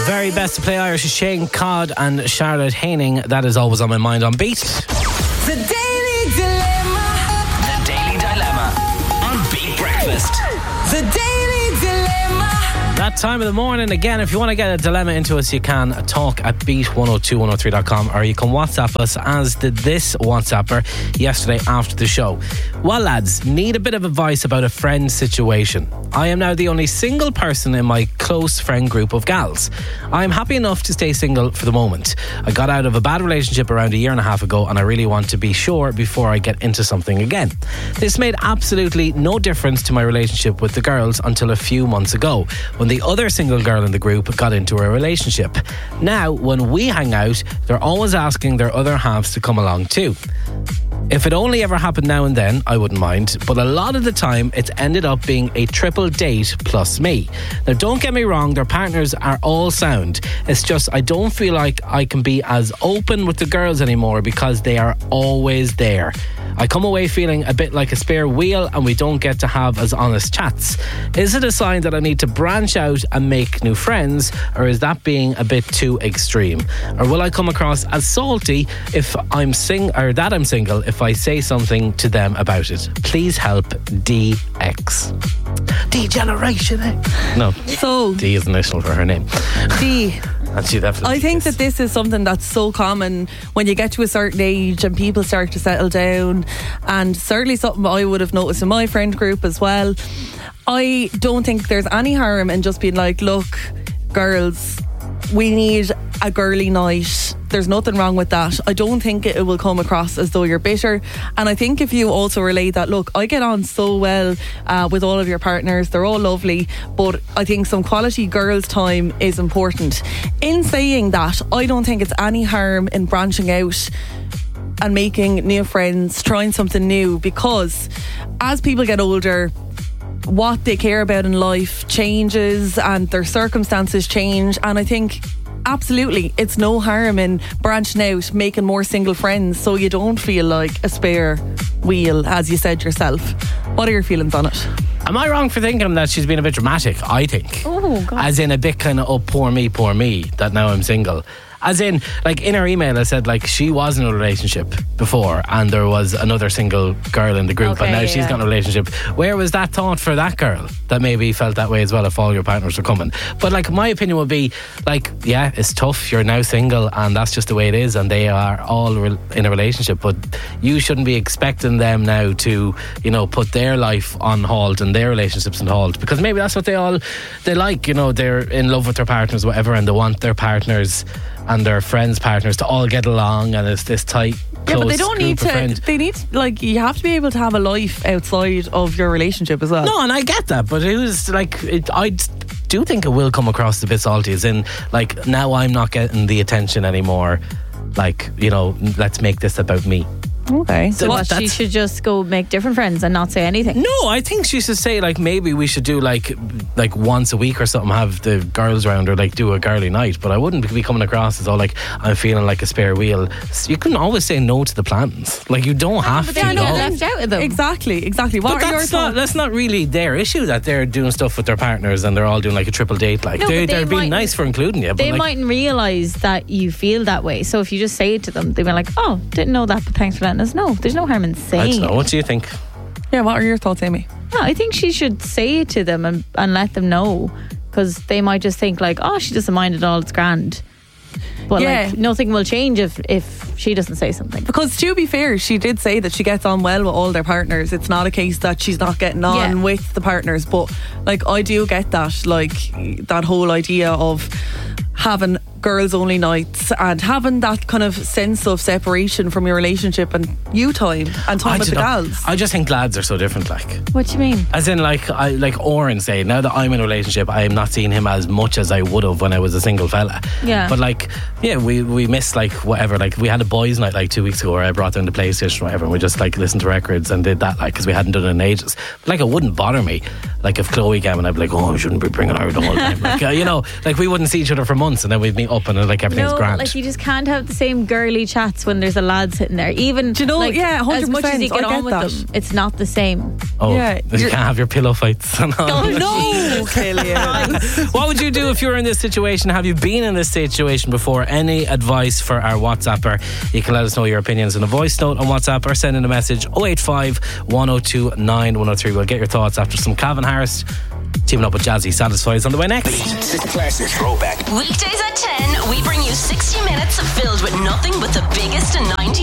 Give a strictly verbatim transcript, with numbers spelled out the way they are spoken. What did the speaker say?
Very best to play Irish is Shane Codd and Charlotte Haining. That is always on my mind on Beat. The Daily Dilemma. The Daily Dilemma on Beat Breakfast. The Daily Dilemma. That time of the morning. Again, if you want to get a dilemma into us, you can talk at beat one oh two one oh three dot com, or you can WhatsApp us, as did this WhatsApper yesterday after the show. Well, lads, need a bit of advice about a friend situation. I am now the only single person in my close friend group of gals. I am happy enough to stay single for the moment. I got out of a bad relationship around a year and a half ago, and I really want to be sure before I get into something again. This made absolutely no difference to my relationship with the girls until a few months ago, when the other single girl in the group got into a relationship. Now, when we hang out, they're always asking their other halves to come along too. If it only ever happened now and then, I wouldn't mind, but a lot of the time it's ended up being a triple date plus me. Now, don't get me wrong, their partners are all sound. It's just I don't feel like I can be as open with the girls anymore because they are always there. I come away feeling a bit like a spare wheel, and we don't get to have as honest chats. Is it a sign that I need to branch out and make new friends, or is that being a bit too extreme? Or will I come across as salty if I'm sing or that I'm single if I say something to them about it? Please help, D X. Degeneration, eh? No. So D is initial for her name. D. And she definitely I think is. that this is something that's so common when you get to a certain age and people start to settle down, and certainly something I would have noticed in my friend group as well. I don't think there's any harm in just being like, look, girls, we need a girly night. There's nothing wrong with that. I don't think it will come across as though you're bitter. And I think if you also relate that, look, I get on so well uh, with all of your partners, they're all lovely, but I think some quality girls' time is important. In saying that, I don't think it's any harm in branching out and making new friends, trying something new, because as people get older, what they care about in life changes and their circumstances change, and I think absolutely it's no harm in branching out, making more single friends, so you don't feel like a spare wheel, as you said yourself. What are your feelings on it? Am I wrong for thinking that she's been a bit dramatic? I think. Oh, God. As in a bit kind of, oh, poor me, poor me, that now I'm single. As in, like in her email, I said like she was in a relationship before and there was another single girl in the group, Okay, and now yeah. she's got in a relationship. Where was that thought for that girl that maybe felt that way as well if all your partners were coming? But like my opinion would be like, yeah, it's tough. You're now single and that's just the way it is, and they are all re- in a relationship. But you shouldn't be expecting them now to, you know, put their life on hold and their relationships on hold, because maybe that's what they all they like. You know, they're in love with their partners, whatever, and they want their partners and their friends' partners to all get along, and it's this tight, close Yeah, but they don't group need of to. friends. They need like you have to be able to have a life outside of your relationship as well. No, and I get that, but it was like it, I do think it will come across a bit salty, as in like now I'm not getting the attention anymore. Like, you know, let's make this about me. Okay. So what, she should just go make different friends and not say anything? No, I think she should say like maybe we should do like like once a week or something, have the girls round, or like do a girly night. But I wouldn't be coming across as all like I'm feeling like a spare wheel. You can always say no to the plans. Like you don't have but to. they you know? get left out of them. Exactly, exactly. What But are your that's not, thoughts? that's not really their issue, that they're doing stuff with their partners and they're all doing like a triple date. Like No, they, but they they're being mightn't- nice for including you. But They like, mightn't realise that you feel that way. So if you just say it to them, they'll be like, oh, didn't know that, but thanks for letting us know. There's no harm in I saying don't know. it. What do you think? Yeah, what are your thoughts, Amy? No, I think she should say it to them and, and let them know, because they might just think like, oh, she doesn't mind at all, it's grand. But Yeah. like nothing will change if, if she doesn't say something. Because to be fair, she did say that she gets on well with all their partners. It's not a case that she's not getting on Yeah. with the partners. But like I do get that, like that whole idea of having girls only nights and having that kind of sense of separation from your relationship and you time and time I with the don't know. gals. I just think lads are so different. Like, What do you mean? as in, like, I like Oren say, now that I'm in a relationship, I am not seeing him as much as I would have when I was a single fella. Yeah. But like, yeah, we we miss like whatever. Like, we had a boys' night like two weeks ago where I brought down the PlayStation or whatever, and we just like listened to records and did that, like, because we hadn't done it in ages. But, like, it wouldn't bother me. Like, if Chloe came and I'd be like, oh, I shouldn't be bringing her the whole time. Like, uh, you know, like we wouldn't see each other for months, and then we'd meet up and like everything's No, grand. like you just can't have the same girly chats when there's a lad sitting there. Even Do you know, like, yeah, as much as you one hundred percent, get I on get with that. them, it's not the same. oh, yeah, you you're- can't have your pillow fights. Oh no, Killian. What would you do if you were in this situation? Have you been in this situation before? Any advice for our WhatsApper? You can let us know your opinions in a voice note on WhatsApp or send in a message oh eight five, one oh two, nine one oh three. We'll get your thoughts after some Calvin Harris teaming up with Jazzy. Satisfies on the way next. Classic throwback. Weekdays at ten, we bring you sixty minutes filled with nothing but the biggest in nineties.